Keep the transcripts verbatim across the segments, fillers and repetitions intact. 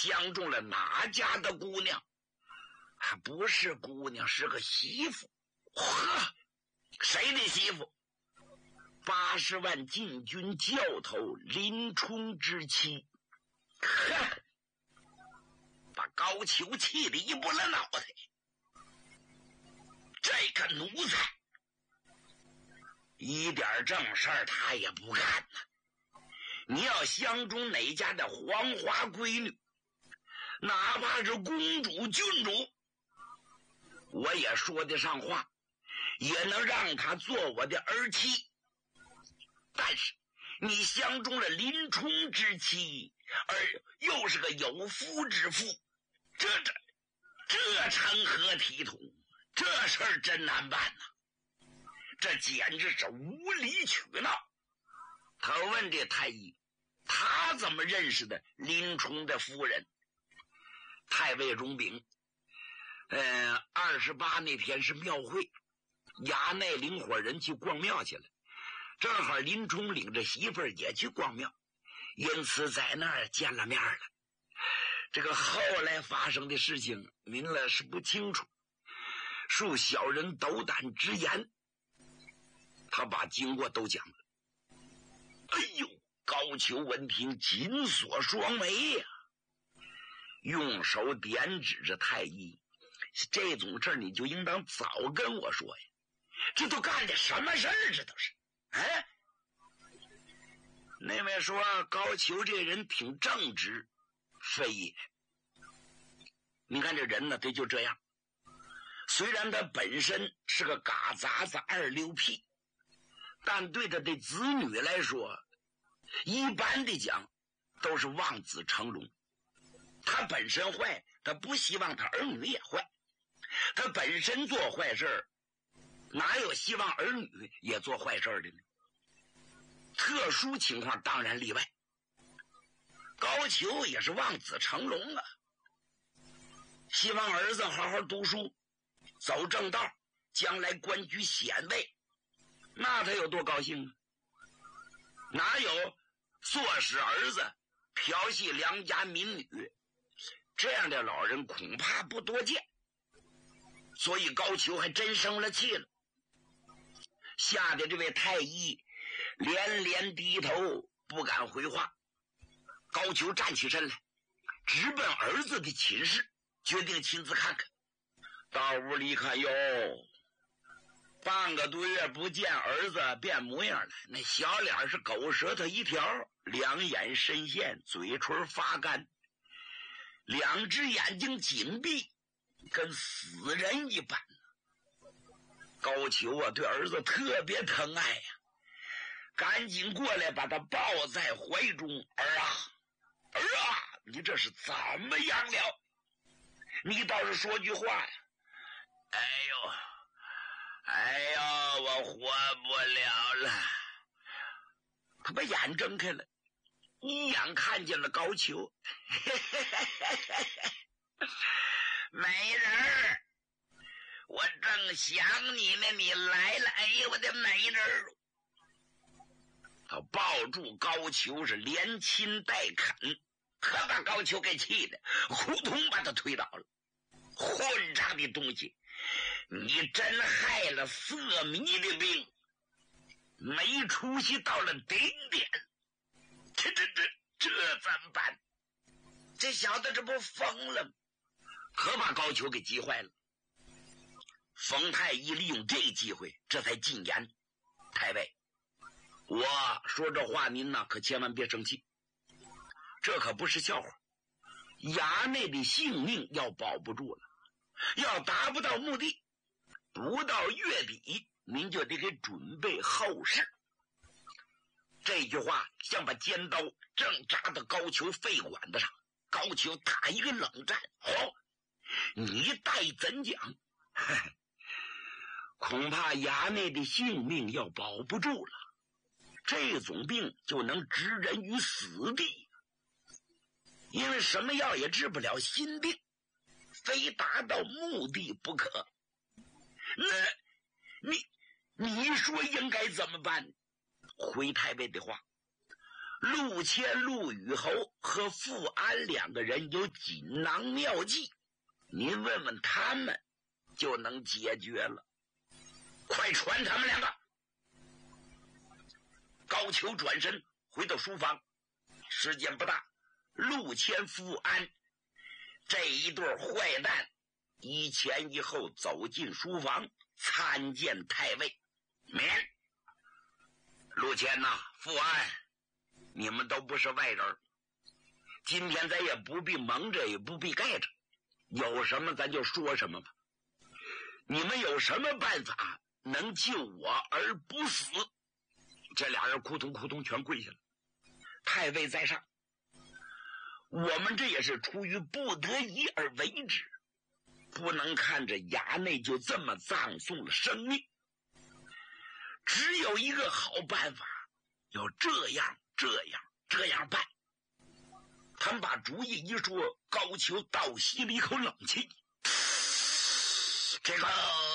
相中了哪家的姑娘？还不是姑娘，是个媳妇。呵，谁的媳妇？八十万禁军教头林冲之妻。呵，把高俅气得一拨了脑袋。这个奴才一点正事儿他也不干呐！你要相中哪家的黄花闺女，哪怕是公主郡主，我也说得上话，也能让她做我的儿妻。但是你相中了林冲之妻，而又是个有夫之妇，这这这成何体统？这事儿真难办呐！这简直是无理取闹。他问这太医，他怎么认识的林冲的夫人？太尉荣炳，呃，二十八那天是庙会，衙内领伙人去逛庙去了，正好林冲领着媳妇儿也去逛庙，因此在那儿见了面了。这个后来发生的事情，您了是不清楚，恕小人斗胆直言。他把经过都讲了。哎呦，高俅闻听紧锁双眉呀、啊，用手点指着太医，这种事你就应当早跟我说呀，这都干的什么事儿？这都是哎。那位说高俅这人挺正直，非也。你看这人呢，他就这样，虽然他本身是个嘎杂子二流屁，但对他的子女来说，一般的讲都是望子成龙。他本身坏，他不希望他儿女也坏。他本身做坏事，哪有希望儿女也做坏事的呢？特殊情况当然例外。高俅也是望子成龙啊，希望儿子好好读书，走正道，将来官居显位，那他有多高兴啊？哪有唆使儿子调戏良家民女，这样的老人恐怕不多见。所以高俅还真生了气了，吓得这位太医连连低头不敢回话。高俅站起身来，直奔儿子的寝室，决定亲自看看。到屋里一看，哟，半个多月不见，儿子变模样了。那小脸是狗舌头一条，两眼深陷，嘴唇发干，两只眼睛紧闭，跟死人一般。高俅啊，对儿子特别疼爱呀、啊，赶紧过来把他抱在怀中。儿啊，儿啊，你这是怎么样了？你倒是说句话呀！哎呦，哎呦，我活不了了。他把眼睁开了，一眼看见了高俅。美人儿，我正想你呢，你来了。哎呦，我的美人儿！他抱住高俅是连亲带啃，可把高俅给气的呼通把他推倒了。混账的东西，你真害了色迷的病，没出息到了顶点，这这这这怎么办？这小子这不疯了吗？可把高俅给急坏了。冯太医利用这个机会，这才进言：太尉，我说这话您呢可千万别生气，这可不是笑话。衙内的性命要保不住了，要达不到目的，不到月底您就得给准备后事。这句话像把尖刀正扎到高俅肺管子上。高俅打一个冷战，哦，你待怎讲？恐怕衙内的性命要保不住了，这种病就能置人于死地。因为什么药也治不了心病，非达到目的不可。那你你说应该怎么办？回太尉的话， 陆谦、陆虞侯和富安两个人有锦囊妙计，您问问他们就能解决了。快传他们两个！高俅转身回到书房，时间不大，陆谦、富安这一对坏蛋一前一后走进书房，参见太尉。免。陆谦呐，富安，你们都不是外人，今天咱也不必蒙着，也不必盖着，有什么咱就说什么吧。你们有什么办法能救我而不死？这俩人扑通扑通全跪下了。太尉在上，我们这也是出于不得已而为之，不能看着衙内就这么葬送了生命，只有一个好办法，要这样这样这样办。他们把主意一说，高俅倒吸了一口冷气。这个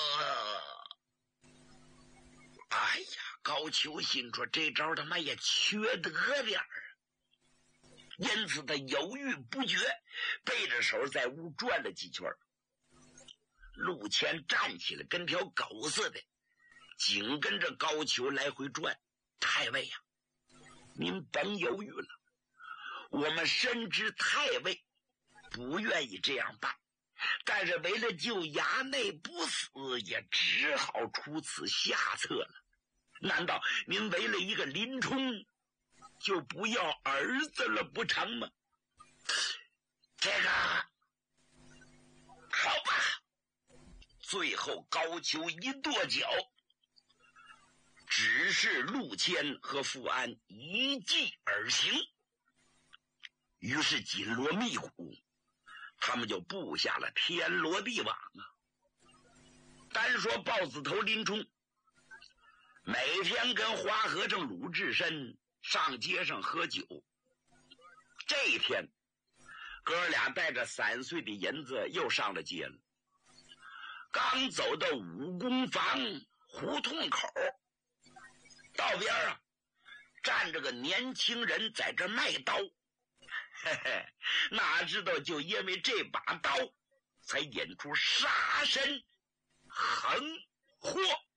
哎呀，高俅心说这招他妈也缺德点儿，因此他犹豫不决，背着手在屋转了几圈。陆谦站起来跟条狗似的，紧跟着高俅来回转。太尉呀、啊，您甭犹豫了，我们深知太尉不愿意这样办，但是为了救衙内不死，也只好出此下策了。难道您为了一个林冲就不要儿子了不成吗？这个好吧。最后高俅一跺脚，指示陆谦和富安一计而行。于是紧锣密鼓，他们就布下了天罗地网啊。单说豹子头林冲，每天跟花和尚鲁智深上街上喝酒。这一天哥俩带着散碎的银子又上了街了。刚走到武功坊胡同口，道边啊站着个年轻人在这卖刀。嘿嘿，哪知道就因为这把刀才引出杀身横祸。